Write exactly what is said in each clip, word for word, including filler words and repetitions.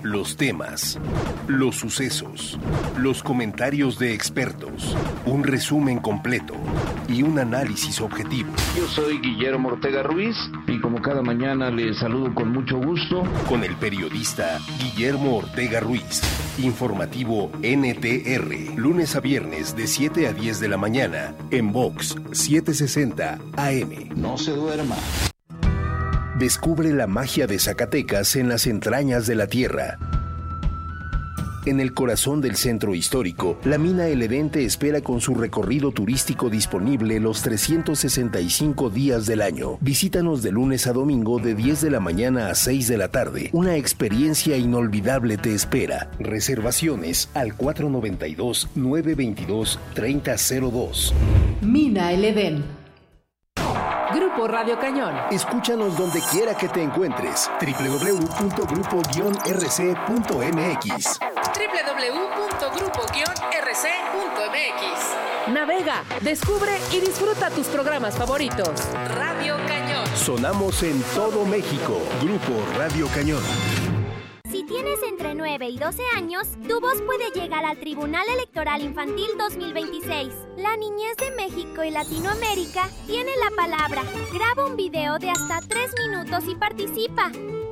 Los temas, los sucesos, los comentarios de expertos, un resumen completo y un análisis objetivo. Yo soy Guillermo Ortega Ruiz y como cada mañana les saludo con mucho gusto. Con el periodista Guillermo Ortega Ruiz. Informativo N T R, lunes a viernes de siete a diez de la mañana en Vox setecientos sesenta A M. No se duerma. Descubre la magia de Zacatecas en las entrañas de la tierra. En el corazón del centro histórico, la mina El Edén te espera con su recorrido turístico disponible los trescientos sesenta y cinco días del año. Visítanos de lunes a domingo de diez de la mañana a seis de la tarde. Una experiencia inolvidable te espera. Reservaciones al cuatro noventa y dos, nueve veintidós, treinta cero dos. Mina El Edén. Grupo Radio Cañón. Escúchanos donde quiera que te encuentres. doble u doble u doble u punto grupo guion r c punto m x. doble u doble u doble u punto grupo guion r c punto m x. Navega, descubre y disfruta tus programas favoritos. Radio Cañón. Sonamos en todo México. Grupo Radio Cañón. Si tienes entre nueve y doce años, tu voz puede llegar al Tribunal Electoral Infantil dos mil veintiséis. La niñez de México y Latinoamérica tiene la palabra. Graba un video de hasta tres minutos y participa.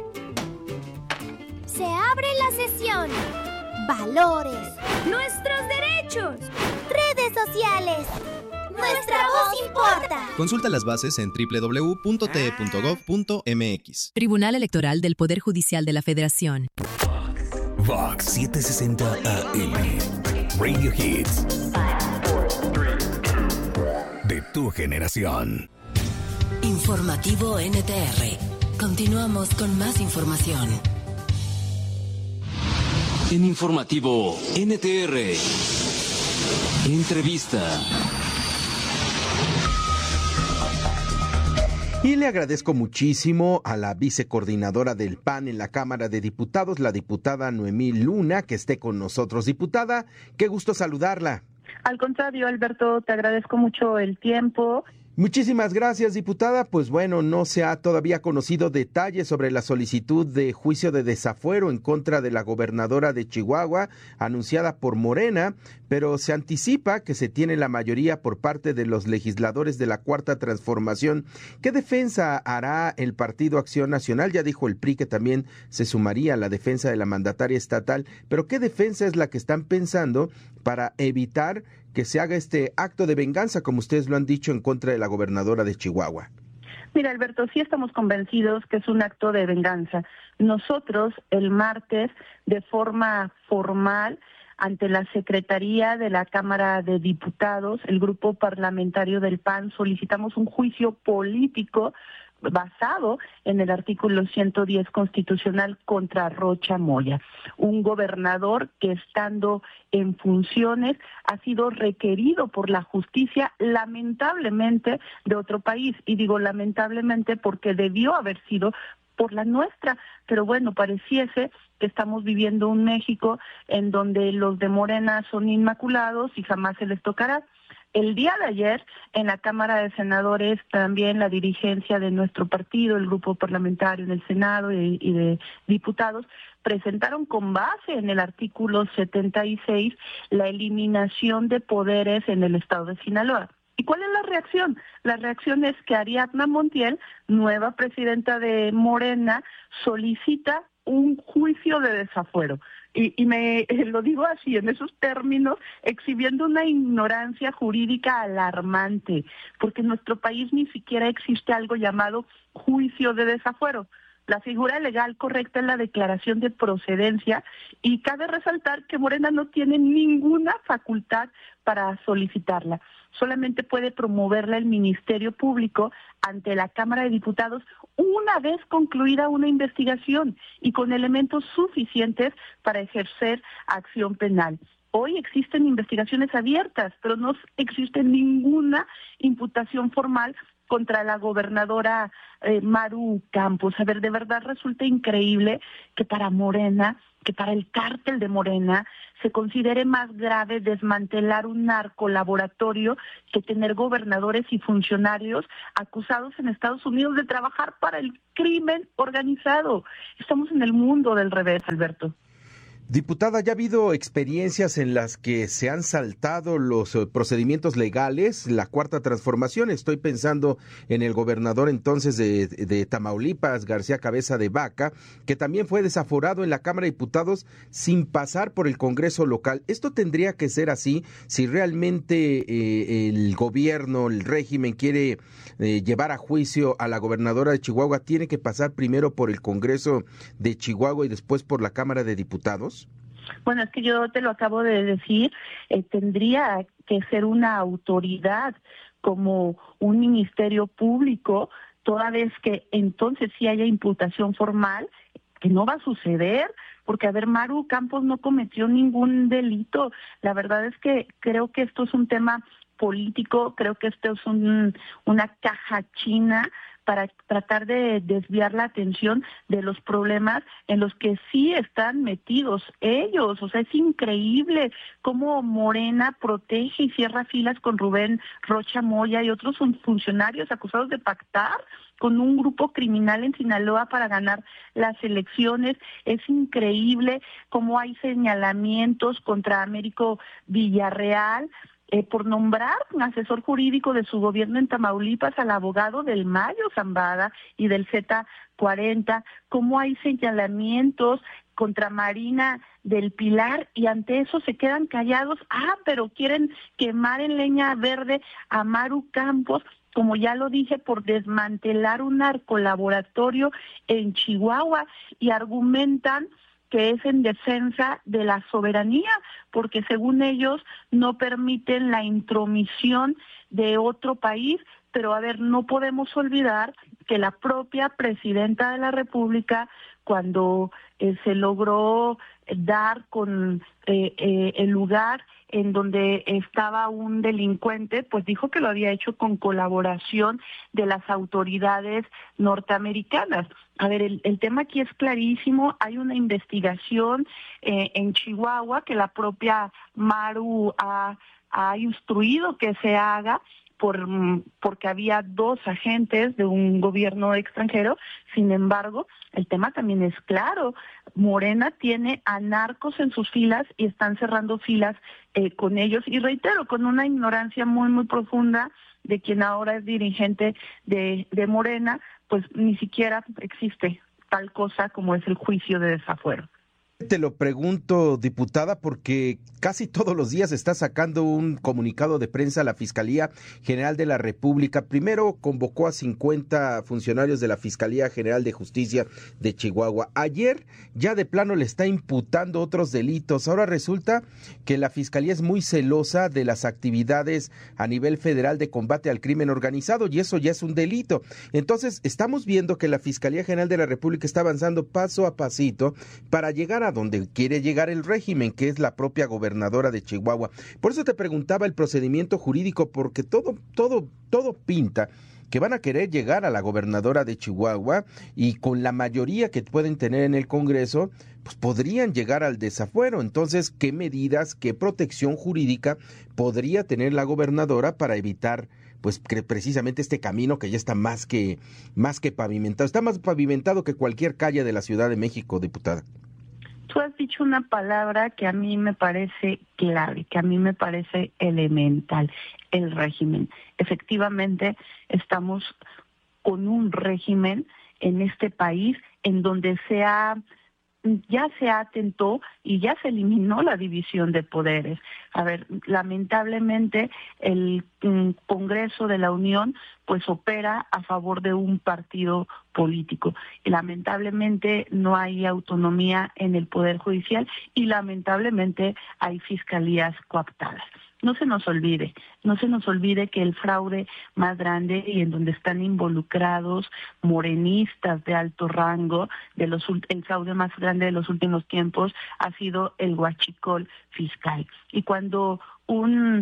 Se abre la sesión. Valores. Nuestros derechos. Redes sociales. Nuestra voz importa. Consulta las bases en doble u doble u doble u punto t e punto gov punto m x. Tribunal Electoral del Poder Judicial de la Federación. Vox setecientos sesenta A M. Radio Hits. De tu generación. Informativo N T R. Continuamos con más información. En Informativo N T R. Entrevista. Y le agradezco muchísimo a la vicecoordinadora del P A N en la Cámara de Diputados, la diputada Noemí Luna, que esté con nosotros. Diputada, qué gusto saludarla. Al contrario, Alberto, te agradezco mucho el tiempo. Muchísimas gracias, diputada. Pues bueno, no se ha todavía conocido detalles sobre la solicitud de juicio de desafuero en contra de la gobernadora de Chihuahua, anunciada por Morena, pero se anticipa que se tiene la mayoría por parte de los legisladores de la Cuarta Transformación. ¿Qué defensa hará el Partido Acción Nacional? Ya dijo el P R I que también se sumaría a la defensa de la mandataria estatal, pero ¿qué defensa es la que están pensando para evitar que se haga este acto de venganza, como ustedes lo han dicho, en contra de la gobernadora de Chihuahua? Mira, Alberto, sí estamos convencidos que es un acto de venganza. Nosotros, el martes, de forma formal, ante la Secretaría de la Cámara de Diputados, el grupo parlamentario del P A N, solicitamos un juicio político basado en el artículo ciento diez constitucional contra Rocha Moya, un gobernador que estando en funciones ha sido requerido por la justicia lamentablemente de otro país, y digo lamentablemente porque debió haber sido por la nuestra, pero bueno, pareciese que estamos viviendo un México en donde los de Morena son inmaculados y jamás se les tocará. El día de ayer, en la Cámara de Senadores, también la dirigencia de nuestro partido, el grupo parlamentario en el Senado y, y de diputados, presentaron con base en el artículo setenta y seis la eliminación de poderes en el estado de Sinaloa. ¿Y cuál es la reacción? La reacción es que Ariadna Montiel, nueva presidenta de Morena, solicita un juicio de desafuero. Y, y me lo digo así, en esos términos, exhibiendo una ignorancia jurídica alarmante, porque en nuestro país ni siquiera existe algo llamado juicio de desafuero. La figura legal correcta es la declaración de procedencia, y cabe resaltar que Morena no tiene ninguna facultad para solicitarla. Solamente puede promoverla el Ministerio Público ante la Cámara de Diputados una vez concluida una investigación y con elementos suficientes para ejercer acción penal. Hoy existen investigaciones abiertas, pero no existe ninguna imputación formal contra la gobernadora eh, Maru Campos. A ver, de verdad resulta increíble que para Morena, que para el cártel de Morena, se considere más grave desmantelar un narcolaboratorio que tener gobernadores y funcionarios acusados en Estados Unidos de trabajar para el crimen organizado. Estamos en el mundo del revés, Alberto. Diputada, ¿ya ha habido experiencias en las que se han saltado los procedimientos legales? La Cuarta Transformación, estoy pensando en el gobernador entonces de, de Tamaulipas, García Cabeza de Vaca, que también fue desaforado en la Cámara de Diputados sin pasar por el Congreso local. ¿Esto tendría que ser así si realmente eh, el gobierno, el régimen quiere eh, llevar a juicio a la gobernadora de Chihuahua? ¿Tiene que pasar primero por el Congreso de Chihuahua y después por la Cámara de Diputados? Bueno, es que yo te lo acabo de decir, eh, tendría que ser una autoridad como un ministerio público, toda vez que entonces sí haya imputación formal, que no va a suceder, porque a ver, Maru Campos no cometió ningún delito. La verdad es que creo que esto es un tema político, creo que esto es un, una caja china para tratar de desviar la atención de los problemas en los que sí están metidos ellos. O sea, es increíble cómo Morena protege y cierra filas con Rubén Rocha Moya y otros funcionarios acusados de pactar con un grupo criminal en Sinaloa para ganar las elecciones. Es increíble cómo hay señalamientos contra Américo Villarreal, Eh, por nombrar un asesor jurídico de su gobierno en Tamaulipas al abogado del Mayo Zambada y del Z cuarenta, cómo hay señalamientos contra Marina del Pilar y ante eso se quedan callados. Ah, pero quieren quemar en leña verde a Maru Campos, como ya lo dije, por desmantelar un narcolaboratorio en Chihuahua, y argumentan que es en defensa de la soberanía, porque según ellos no permiten la intromisión de otro país. Pero a ver, no podemos olvidar que la propia presidenta de la República, cuando eh, se logró dar con eh, eh, el lugar en donde estaba un delincuente, pues dijo que lo había hecho con colaboración de las autoridades norteamericanas. A ver, el, el tema aquí es clarísimo, hay una investigación eh, en Chihuahua que la propia Maru ha, ha instruido que se haga, por porque había dos agentes de un gobierno extranjero. Sin embargo, el tema también es claro, Morena tiene a narcos en sus filas y están cerrando filas eh, con ellos, y reitero, con una ignorancia muy, muy profunda de quien ahora es dirigente de, de Morena, pues ni siquiera existe tal cosa como es el juicio de desafuero. Te lo pregunto, diputada, porque casi todos los días está sacando un comunicado de prensa a la Fiscalía General de la República. Primero convocó a cincuenta funcionarios de la Fiscalía General de Justicia de Chihuahua. Ayer ya de plano le está imputando otros delitos. Ahora resulta que la Fiscalía es muy celosa de las actividades a nivel federal de combate al crimen organizado, y eso ya es un delito. Entonces estamos viendo que la Fiscalía General de la República está avanzando paso a pasito para llegar a donde quiere llegar el régimen, que es la propia gobernadora de Chihuahua. Por eso te preguntaba el procedimiento jurídico, porque todo, todo, todo pinta que van a querer llegar a la gobernadora de Chihuahua, y con la mayoría que pueden tener en el Congreso, pues podrían llegar al desafuero. Entonces, ¿qué medidas, qué protección jurídica podría tener la gobernadora para evitar pues precisamente este camino que ya está más que, más que pavimentado? Está más pavimentado que cualquier calle de la Ciudad de México, diputada. Tú has dicho una palabra que a mí me parece clave, que a mí me parece elemental: el régimen. Efectivamente, estamos con un régimen en este país en donde se ha, ya se atentó y ya se eliminó la división de poderes. A ver, lamentablemente el mm, Congreso de la Unión pues opera a favor de un partido político. Y lamentablemente no hay autonomía en el Poder Judicial, y lamentablemente hay fiscalías cooptadas. No se nos olvide, no se nos olvide que el fraude más grande y en donde están involucrados morenistas de alto rango, de los el fraude más grande de los últimos tiempos ha sido el huachicol fiscal. Y cuando un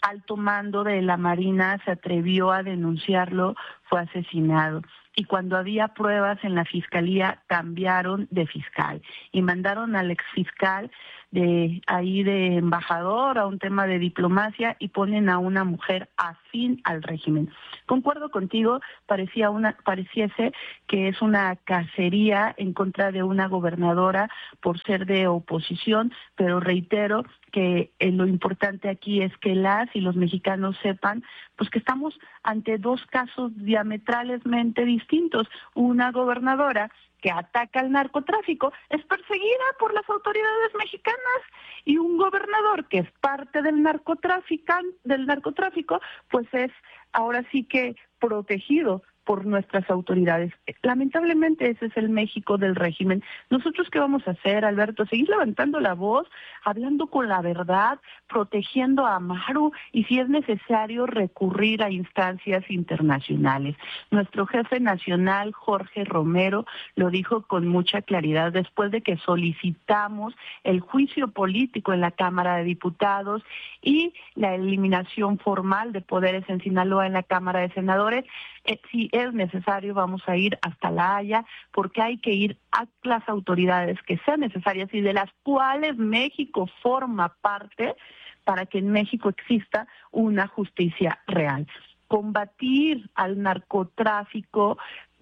alto mando de la Marina se atrevió a denunciarlo, fue asesinado. Y cuando había pruebas en la fiscalía, cambiaron de fiscal y mandaron al exfiscal de ahí de embajador a un tema de diplomacia y ponen a una mujer afín al régimen. Concuerdo contigo, parecía una, pareciese que es una cacería en contra de una gobernadora por ser de oposición, pero reitero que eh, lo importante aquí es que las y los mexicanos sepan pues que estamos ante dos casos diametralmente distintos. Una gobernadora que ataca al narcotráfico es perseguida por las autoridades mexicanas y un gobernador que es parte del narcotráfico, del narcotráfico, pues es ahora sí que protegido por nuestras autoridades. Lamentablemente ese es el México del régimen. ¿Nosotros qué vamos a hacer, Alberto? Seguir levantando la voz, hablando con la verdad, protegiendo a Maru y si es necesario recurrir a instancias internacionales. Nuestro jefe nacional, Jorge Romero, lo dijo con mucha claridad después de que solicitamos el juicio político en la Cámara de Diputados y la eliminación formal de poderes en Sinaloa en la Cámara de Senadores. Eh, si es necesario, vamos a ir hasta La Haya, porque hay que ir a las autoridades que sean necesarias y de las cuales México forma parte para que en México exista una justicia real. Combatir al narcotráfico,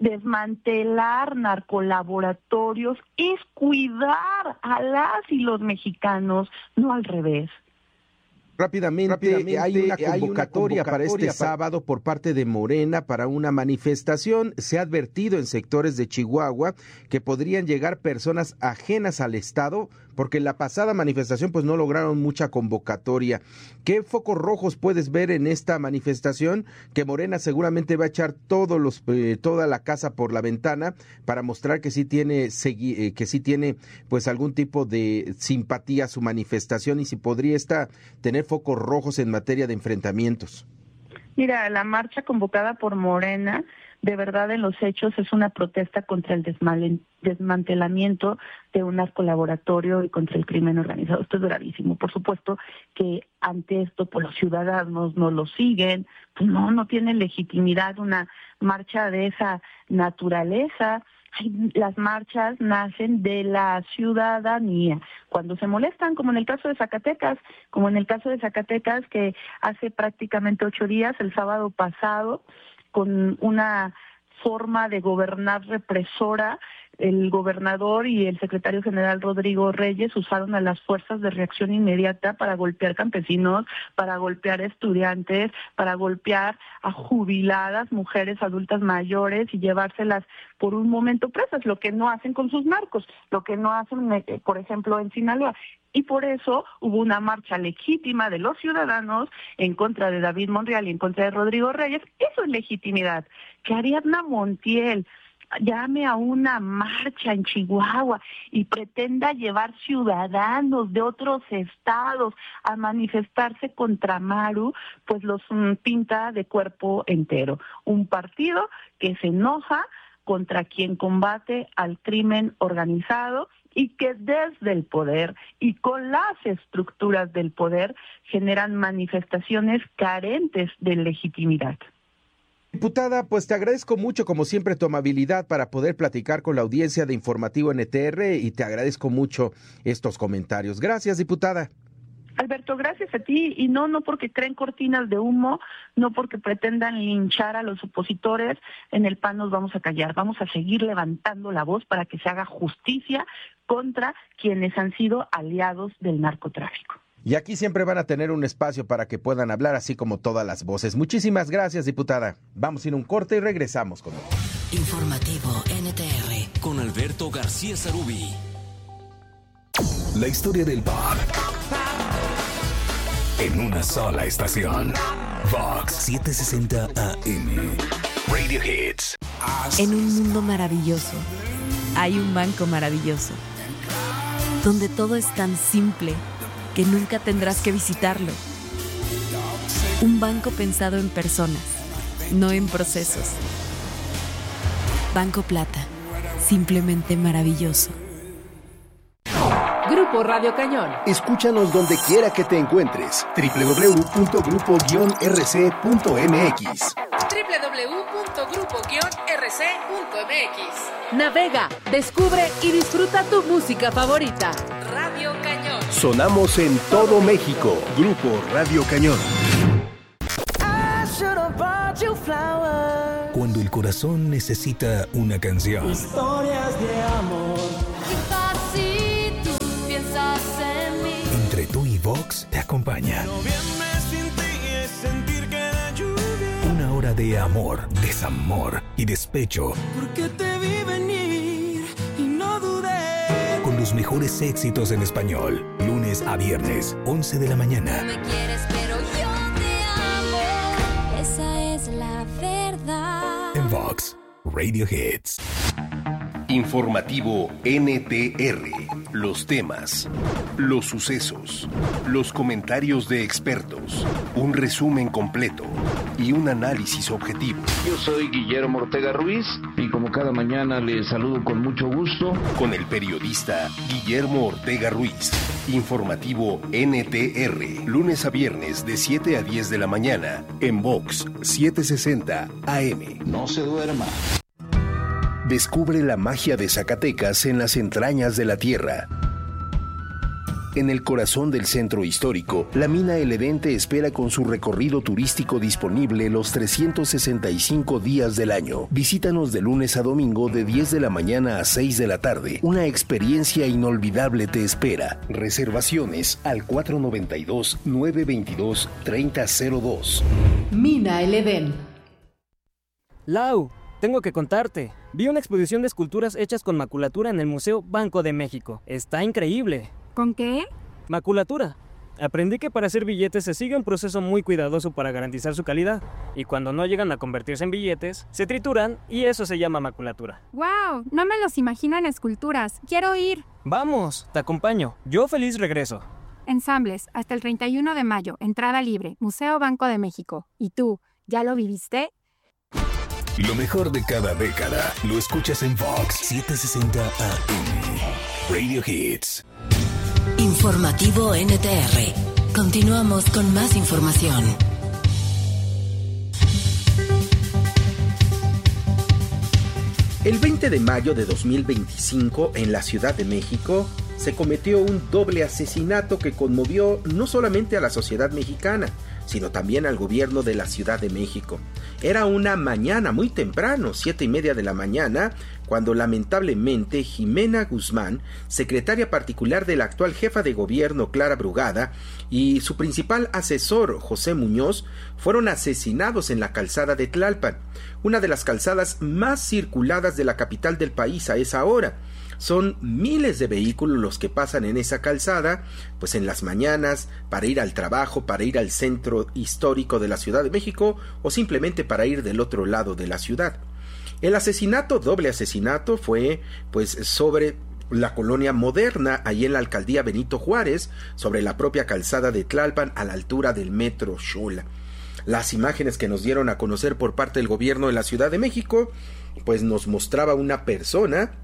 desmantelar narcolaboratorios, es cuidar a las y los mexicanos, no al revés. Rápidamente, Rápidamente hay, una hay una convocatoria para este para... sábado por parte de Morena para una manifestación. Se ha advertido en sectores de Chihuahua que podrían llegar personas ajenas al Estado, porque en la pasada manifestación pues no lograron mucha convocatoria. ¿Qué focos rojos puedes ver en esta manifestación? Que Morena seguramente va a echar todos los eh, toda la casa por la ventana para mostrar que sí tiene segui- eh, que sí tiene pues algún tipo de simpatía a su manifestación y si podría esta tener focos rojos en materia de enfrentamientos. Mira, la marcha convocada por Morena, de verdad en los hechos es una protesta contra el desmantelamiento de un narcolaboratorio y contra el crimen organizado. Esto es gravísimo. Por supuesto que ante esto pues los ciudadanos no lo siguen, pues no, no tienen legitimidad una marcha de esa naturaleza. Las marchas nacen de la ciudadanía. Cuando se molestan, como en el caso de Zacatecas, como en el caso de Zacatecas, que hace prácticamente ocho días, el sábado pasado, con una forma de gobernar represora, el gobernador y el secretario general Rodrigo Reyes usaron a las fuerzas de reacción inmediata para golpear campesinos, para golpear estudiantes, para golpear a jubiladas, mujeres adultas mayores y llevárselas por un momento presas, lo que no hacen con sus narcos, lo que no hacen, por ejemplo, en Sinaloa. Y por eso hubo una marcha legítima de los ciudadanos en contra de David Monreal y en contra de Rodrigo Reyes. Eso es legitimidad. Que Ariadna Montiel llame a una marcha en Chihuahua y pretenda llevar ciudadanos de otros estados a manifestarse contra Maru, pues los um, pinta de cuerpo entero. Un partido que se enoja contra quien combate al crimen organizado y que desde el poder y con las estructuras del poder generan manifestaciones carentes de legitimidad. Diputada, pues te agradezco mucho como siempre tu amabilidad para poder platicar con la audiencia de Informativo N T R y te agradezco mucho estos comentarios. Gracias, diputada. Alberto, gracias a ti, y no, no porque creen cortinas de humo, no porque pretendan linchar a los opositores, en el P A N nos vamos a callar, vamos a seguir levantando la voz para que se haga justicia contra quienes han sido aliados del narcotráfico. Y aquí siempre van a tener un espacio para que puedan hablar, así como todas las voces. Muchísimas gracias, diputada. Vamos a ir a un corte y regresamos con él. Informativo N T R con Alberto García Sarubí. La historia del pop en una sola estación. Vox setecientos sesenta A M. Radio Hits. En un mundo maravilloso, hay un banco maravilloso, donde todo es tan simple que nunca tendrás que visitarlo. Un banco pensado en personas, no en procesos. Banco Plata, simplemente maravilloso. Grupo Radio Cañón. Escúchanos donde quiera que te encuentres. doble u doble u doble u punto grupo guion r c punto m x. doble u doble u doble u punto grupo guion r c punto m x. Navega, descubre y disfruta tu música favorita. Radio Cañón. Sonamos en todo México. Grupo Radio Cañón. Cuando el corazón necesita una canción. Historias de amor. Quizás si tú piensas en mí. Entre tú y Vox te acompaña. Noviembre sin ti es sentir que la lluvia. Una hora de amor, desamor y despecho. Porque te vi venir y no dudé. Con los mejores éxitos en español. Lunes a viernes, once de la mañana. No me quieres, pero yo te amo. Esa es la verdad. En Vox, Radio Hits. Informativo N T R. Los temas, los sucesos, los comentarios de expertos, un resumen completo y un análisis objetivo. Yo soy Guillermo Ortega Ruiz y como cada mañana les saludo con mucho gusto. Con el periodista Guillermo Ortega Ruiz. Informativo N T R. Lunes a viernes de siete a diez de la mañana en Vox setecientos sesenta A M. No se duerma. Descubre la magia de Zacatecas en las entrañas de la tierra. En el corazón del centro histórico, la mina El Edén te espera con su recorrido turístico disponible los trescientos sesenta y cinco días del año. Visítanos de lunes a domingo de diez de la mañana a seis de la tarde. Una experiencia inolvidable te espera. Reservaciones al cuatro nueve dos, nueve dos dos, tres cero cero dos. Mina El Edén. Lau, tengo que contarte. Vi una exposición de esculturas hechas con maculatura en el Museo Banco de México. Está increíble. ¿Con qué? Maculatura. Aprendí que para hacer billetes se sigue un proceso muy cuidadoso para garantizar su calidad. Y cuando no llegan a convertirse en billetes, se trituran y eso se llama maculatura. ¡Wow! No me los imagino en esculturas. ¡Quiero ir! Vamos, te acompaño. Yo feliz regreso. Ensambles, hasta el treinta y uno de mayo. Entrada libre. Museo Banco de México. ¿Y tú, ya lo viviste? Lo mejor de cada década lo escuchas en Vox setecientos sesenta A M. Radio Hits. Informativo N T R. Continuamos con más información. El veinte de mayo de dos mil veinticinco, en la Ciudad de México, se cometió un doble asesinato que conmovió no solamente a la sociedad mexicana, sino también al gobierno de la Ciudad de México. Era una mañana muy temprano, siete y media de la mañana, cuando lamentablemente Jimena Guzmán, secretaria particular de la actual jefa de gobierno Clara Brugada, y su principal asesor José Muñoz, fueron asesinados en la calzada de Tlalpan, una de las calzadas más circuladas de la capital del país a esa hora. Son miles de vehículos los que pasan en esa calzada, pues en las mañanas, para ir al trabajo, para ir al centro histórico de la Ciudad de México o simplemente para ir del otro lado de la ciudad. El asesinato, doble asesinato, fue pues sobre la colonia Moderna, ahí en la alcaldía Benito Juárez, sobre la propia calzada de Tlalpan, a la altura del metro Xola. Las imágenes que nos dieron a conocer por parte del gobierno de la Ciudad de México, pues nos mostraba una persona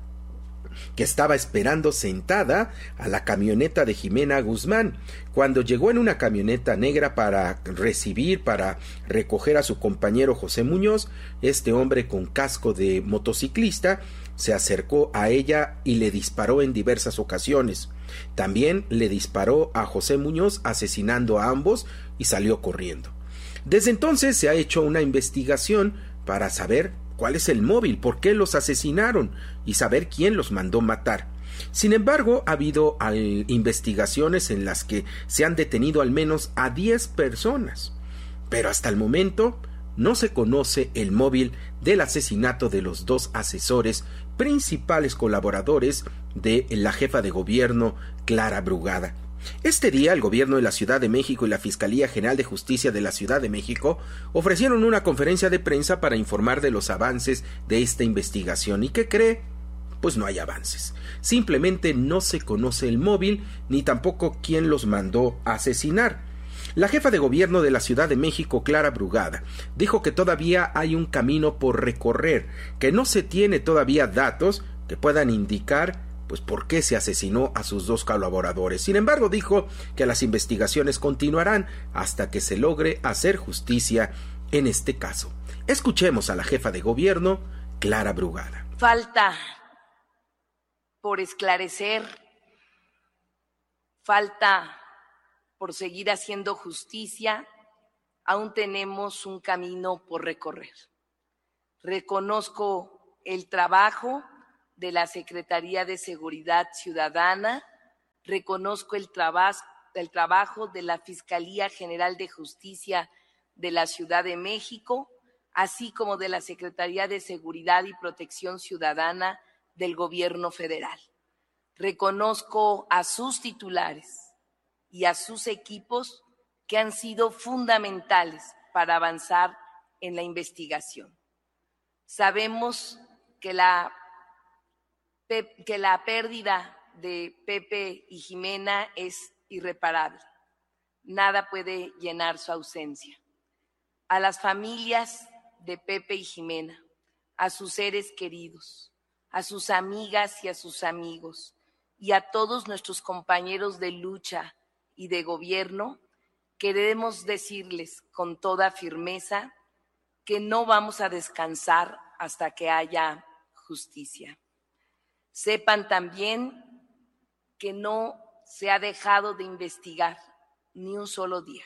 que estaba esperando sentada a la camioneta de Jimena Guzmán. Cuando llegó en una camioneta negra para recibir, para recoger a su compañero José Muñoz, este hombre con casco de motociclista se acercó a ella y le disparó en diversas ocasiones. También le disparó a José Muñoz, asesinando a ambos, y salió corriendo. Desde entonces se ha hecho una investigación para saber cuál es el móvil, por qué los asesinaron y saber quién los mandó matar. Sin embargo, ha habido al, investigaciones en las que se han detenido al menos a diez personas, pero hasta el momento no se conoce el móvil del asesinato de los dos asesores principales colaboradores de la jefa de gobierno Clara Brugada. Este día, el gobierno de la Ciudad de México y la Fiscalía General de Justicia de la Ciudad de México ofrecieron una conferencia de prensa para informar de los avances de esta investigación. ¿Y qué cree? Pues no hay avances. Simplemente no se conoce el móvil ni tampoco quién los mandó a asesinar. La jefa de gobierno de la Ciudad de México, Clara Brugada, dijo que todavía hay un camino por recorrer, que no se tiene todavía datos que puedan indicar pues por qué se asesinó a sus dos colaboradores. Sin embargo, dijo que las investigaciones continuarán hasta que se logre hacer justicia en este caso. Escuchemos a la jefa de gobierno, Clara Brugada. Falta por esclarecer, falta por seguir haciendo justicia, aún tenemos un camino por recorrer. Reconozco el trabajo de la Secretaría de Seguridad Ciudadana, reconozco el, traba- el trabajo de la Fiscalía General de Justicia de la Ciudad de México, así como de la Secretaría de Seguridad y Protección Ciudadana del Gobierno Federal. Reconozco a sus titulares y a sus equipos que han sido fundamentales para avanzar en la investigación. Sabemos que la, que la pérdida de Pepe y Jimena es irreparable. Nada puede llenar su ausencia. A las familias de Pepe y Jimena, a sus seres queridos, a sus amigas y a sus amigos, y a todos nuestros compañeros de lucha y de gobierno, queremos decirles con toda firmeza que no vamos a descansar hasta que haya justicia. Sepan también que no se ha dejado de investigar ni un solo día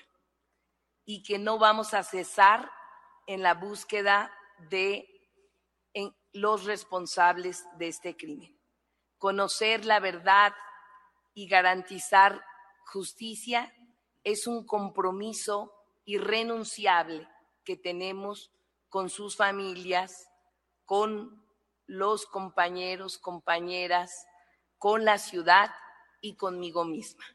y que no vamos a cesar en la búsqueda de en los responsables de este crimen. Conocer la verdad y garantizar justicia es un compromiso irrenunciable que tenemos con sus familias, con los compañeros, compañeras, con la ciudad y conmigo misma.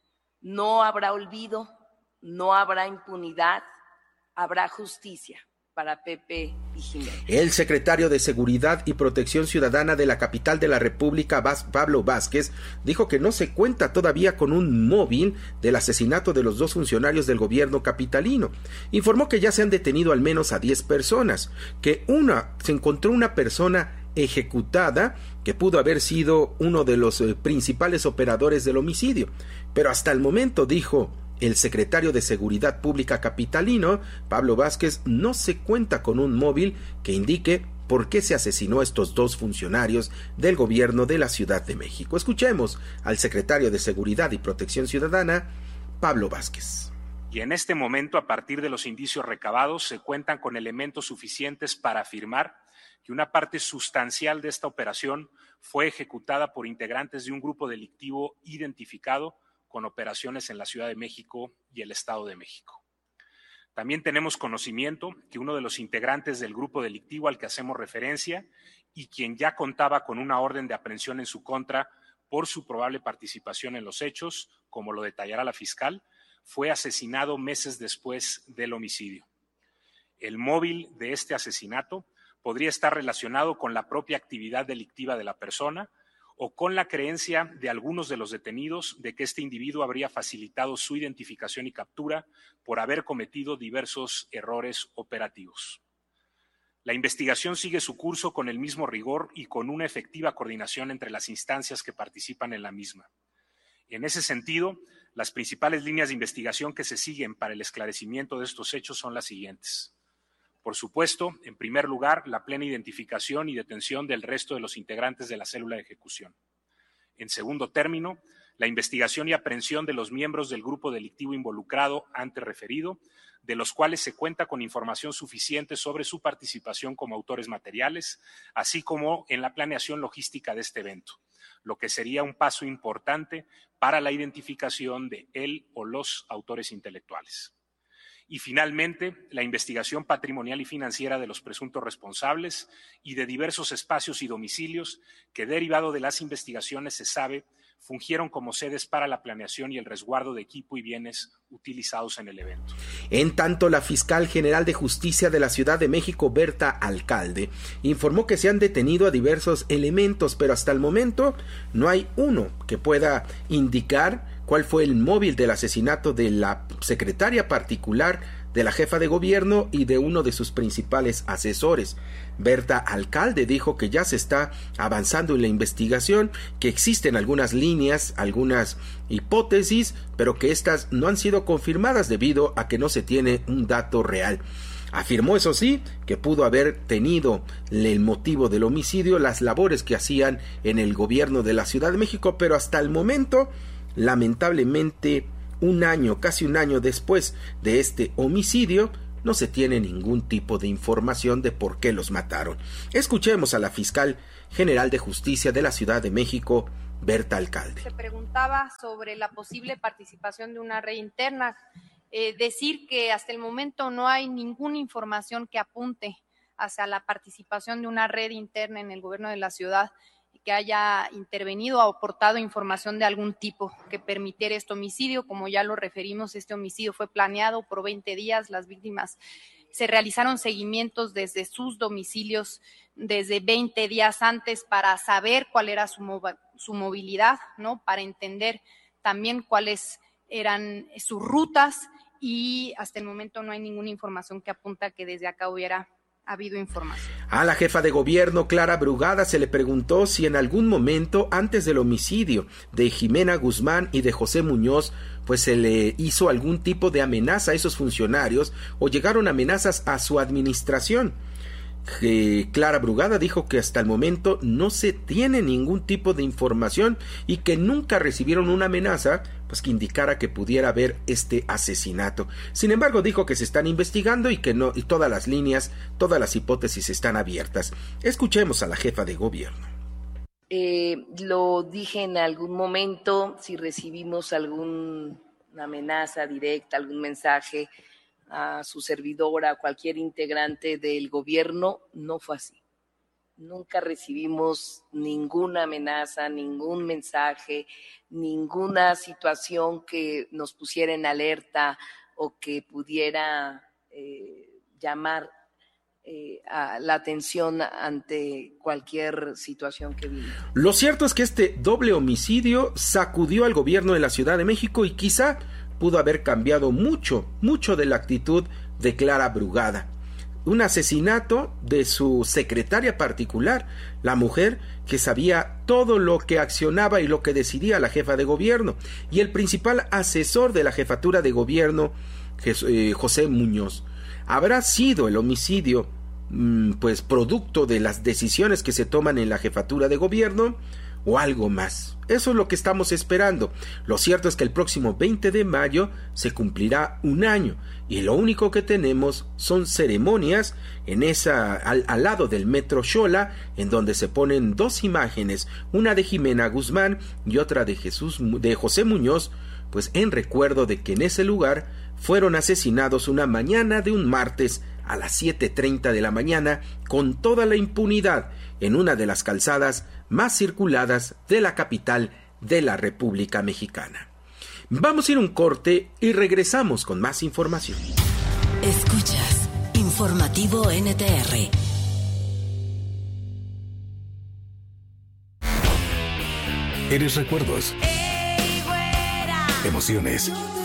No habrá olvido, no habrá impunidad, habrá justicia para Pepe y Jimena. El secretario de Seguridad y Protección Ciudadana de la capital de la República, Pablo Vázquez, dijo que no se cuenta todavía con un móvil del asesinato de los dos funcionarios del gobierno capitalino. Informó que ya se han detenido al menos a diez personas, que una se encontró una persona ejecutada que pudo haber sido uno de los eh, principales operadores del homicidio, pero hasta el momento, dijo el secretario de Seguridad Pública capitalino, Pablo Vázquez, no se cuenta con un móvil que indique por qué se asesinó a estos dos funcionarios del gobierno de la Ciudad de México. Escuchemos al secretario de Seguridad y Protección Ciudadana, Pablo Vázquez. Y en este momento, a partir de los indicios recabados, se cuentan con elementos suficientes para afirmar que una parte sustancial de esta operación fue ejecutada por integrantes de un grupo delictivo identificado con operaciones en la Ciudad de México y el Estado de México. También tenemos conocimiento que uno de los integrantes del grupo delictivo al que hacemos referencia y quien ya contaba con una orden de aprehensión en su contra por su probable participación en los hechos, como lo detallará la fiscal, fue asesinado meses después del homicidio. El móvil de este asesinato podría estar relacionado con la propia actividad delictiva de la persona o con la creencia de algunos de los detenidos de que este individuo habría facilitado su identificación y captura por haber cometido diversos errores operativos. La investigación sigue su curso con el mismo rigor y con una efectiva coordinación entre las instancias que participan en la misma. En ese sentido, las principales líneas de investigación que se siguen para el esclarecimiento de estos hechos son las siguientes. Por supuesto, en primer lugar, la plena identificación y detención del resto de los integrantes de la célula de ejecución. En segundo término, la investigación y aprehensión de los miembros del grupo delictivo involucrado antes referido, de los cuales se cuenta con información suficiente sobre su participación como autores materiales, así como en la planeación logística de este evento, lo que sería un paso importante para la identificación de él o los autores intelectuales. Y finalmente, la investigación patrimonial y financiera de los presuntos responsables y de diversos espacios y domicilios que, derivado de las investigaciones, se sabe, fungieron como sedes para la planeación y el resguardo de equipo y bienes utilizados en el evento. En tanto, la fiscal general de Justicia de la Ciudad de México, Berta Alcalde, informó que se han detenido a diversos elementos, pero hasta el momento no hay uno que pueda indicar cuál fue el móvil del asesinato de la secretaria particular de la jefa de gobierno y de uno de sus principales asesores. Berta Alcalde dijo que ya se está avanzando en la investigación, que existen algunas líneas, algunas hipótesis, pero que estas no han sido confirmadas debido a que no se tiene un dato real. Afirmó, eso sí, que pudo haber tenido el motivo del homicidio las labores que hacían en el gobierno de la Ciudad de México, pero hasta el momento, lamentablemente, un año, casi un año después de este homicidio, no se tiene ningún tipo de información de por qué los mataron. Escuchemos a la fiscal general de justicia de la Ciudad de México, Berta Alcalde. Se preguntaba sobre la posible participación de una red interna. Eh, decir que hasta el momento no hay ninguna información que apunte hacia la participación de una red interna en el gobierno de la ciudad que haya intervenido o aportado información de algún tipo que permitiera este homicidio. Como ya lo referimos, este homicidio fue planeado por veinte días, las víctimas se realizaron seguimientos desde sus domicilios desde veinte días antes para saber cuál era su, mov- su movilidad, ¿no? Para entender también cuáles eran sus rutas, y hasta el momento no hay ninguna información que apunta que desde acá hubiera habido información. A la jefa de gobierno, Clara Brugada, se le preguntó si en algún momento antes del homicidio de Jimena Guzmán y de José Muñoz, pues se le hizo algún tipo de amenaza a esos funcionarios o llegaron amenazas a su administración. Eh, Clara Brugada dijo que hasta el momento no se tiene ningún tipo de información y que nunca recibieron una amenaza pues que indicara que pudiera haber este asesinato. Sin embargo, dijo que se están investigando y que no, y todas las líneas, todas las hipótesis están abiertas. Escuchemos a la jefa de gobierno. Eh, lo dije en algún momento, si recibimos alguna amenaza directa, algún mensaje a su servidora, a cualquier integrante del gobierno, no fue así. Nunca recibimos ninguna amenaza, ningún mensaje, ninguna situación que nos pusiera en alerta o que pudiera eh, llamar eh, a la atención ante cualquier situación que vimos. Lo cierto es que este doble homicidio sacudió al gobierno de la Ciudad de México y quizá pudo haber cambiado mucho, mucho de la actitud de Clara Brugada. Un asesinato de su secretaria particular, la mujer que sabía todo lo que accionaba y lo que decidía la jefa de gobierno, y el principal asesor de la jefatura de gobierno, José Muñoz. ¿Habrá sido el homicidio pues producto de las decisiones que se toman en la jefatura de gobierno o algo más? Eso es lo que estamos esperando. Lo cierto es que el próximo veinte de mayo se cumplirá un año y lo único que tenemos son ceremonias en esa al, al lado del metro Xola, en donde se ponen dos imágenes, una de Jimena Guzmán y otra de Jesús de José Muñoz, pues en recuerdo de que en ese lugar fueron asesinados una mañana de un martes a las siete treinta de la mañana con toda la impunidad en una de las calzadas más circuladas de la capital de la República Mexicana. Vamos a ir a un corte y regresamos con más información. Escuchas Informativo N T R. Eres recuerdos, emociones,